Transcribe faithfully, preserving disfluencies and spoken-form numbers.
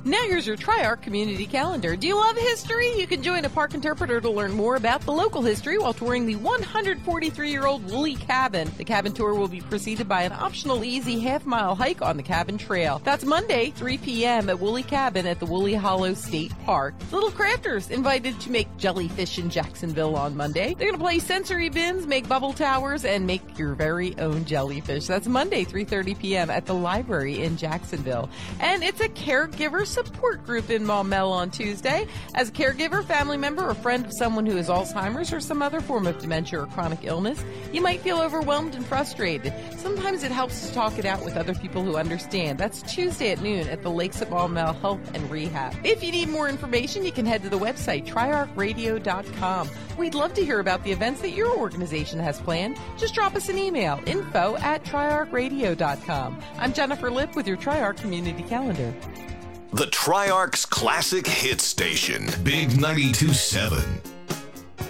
Now here's your Tri-Arc Community Calendar. Do you love history? You can join a park interpreter to learn more about the local history while touring the one hundred forty-three-year-old Woolly Cabin. The cabin tour will be preceded by an optional easy half-mile hike on the cabin trail. That's Monday, three p.m. at Woolly Cabin at the Woolly Hollow State Park. Little Crafters invited to make jellyfish in Jacksonville on Monday. They're going to play sensory bins, make bubble towers, and make your very own jellyfish. That's Monday, three thirty p.m. at the library in Jacksonville. And it's a caregiver support group in Maumelle on Tuesday. As a caregiver, family member, or friend of someone who has Alzheimer's or some other form of dementia or chronic illness, you might feel overwhelmed and frustrated. Sometimes it helps to talk it out with other people who understand. That's Tuesday at noon at the Lakes of Maumelle Health and Rehab. If you need more information, you can head to the website tri arc radio dot com. We'd love to hear about the events that your organization has planned. Just drop us an email, info at tri arc radio dot com. I'm Jennifer Lipp with your Tri-Arc Community Calendar. The Tri-Arc's classic hit station, Big ninety-two point seven.